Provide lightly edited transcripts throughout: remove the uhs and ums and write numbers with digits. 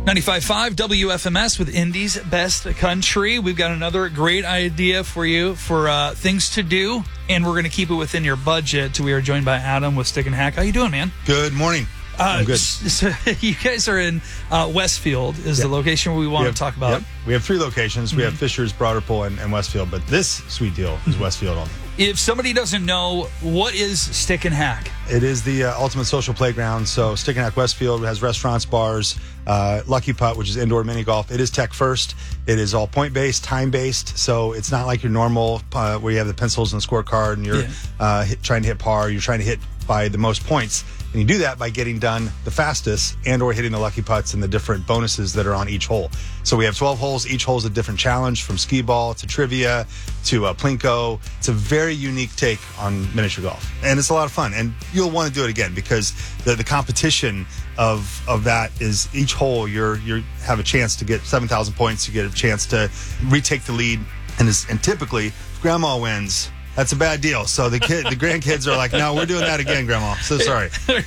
95.5 WFMS with Indy's Best Country. We've got another great idea for you for things to do, and we're going to keep it within your budget. We are joined by Adam with Stick and Hack. How you doing, man? Good morning. I'm good. So you guys are in Westfield is the location we want to talk about. Yep. We have 3 locations. We have Fishers, Broad Ripple, and Westfield, but this sweet deal is Westfield only. If somebody doesn't know, what is Stick and Hack? It is the ultimate social playground. So Stick and Hack Westfield has restaurants, bars, Lucky Putt, which is indoor mini golf. It is tech first. It is all point-based, time-based. So it's not like your normal where you have the pencils and the scorecard and you're trying to hit par. You're trying to hit by the most points. And you do that by getting done the fastest and or hitting the lucky putts and the different bonuses that are on each hole. So we have 12 holes. Each hole is a different challenge, from skee ball to trivia to Plinko. It's a very unique take on miniature golf. And it's a lot of fun. And you'll want to do it again because the competition of that is each hole you have a chance to get 7,000 points. You get a chance to retake the lead. And typically, if Grandma wins, that's a bad deal. So the grandkids are like, no, we're doing that again, Grandma. So sorry.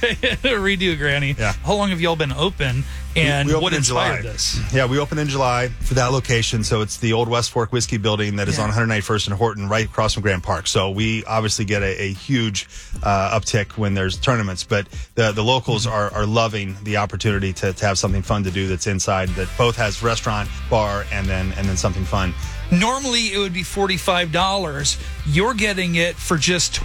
Redo, Granny. Yeah. How long have y'all been open? And we what opened inspired in July. this? Yeah, we opened in July for that location. So it's the old West Fork Whiskey Building that is on 191st and Horton, right across from Grand Park. So we obviously get a huge uptick when there's tournaments. But the locals are loving the opportunity to have something fun to do that's inside, that both has restaurant, bar, and then something fun. Normally, it would be $45. You're getting it for just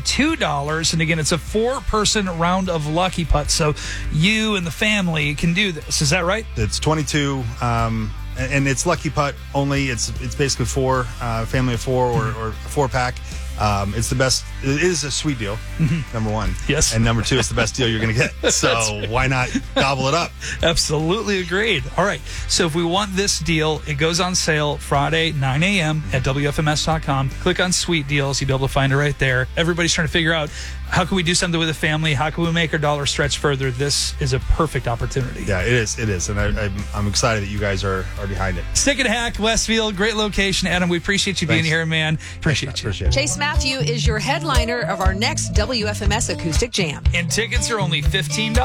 $22. And again, it's a 4-person round of Lucky Putt. So you and the family can do this. Is that right? It's 22, and it's Lucky Putt only. It's basically 4, family of 4 or a 4-pack. It's the best. It is a sweet deal, number 1. Yes. And number 2, it's the best deal you're going to get. So why not gobble it up? Absolutely agreed. All right. So if we want this deal, it goes on sale Friday, 9 a.m. at WFMS.com. Click on Sweet Deals. You'll be able to find it right there. Everybody's trying to figure out, how can we do something with a family? How can we make our dollar stretch further? This is a perfect opportunity. Yeah, it is. It is. And I'm excited that you guys are behind it. Stick and Hack, Westfield. Great location. Adam, we appreciate you being here, man. Appreciate you. Chase Matthew is your headliner of our next WFMS Acoustic Jam. And tickets are only $15.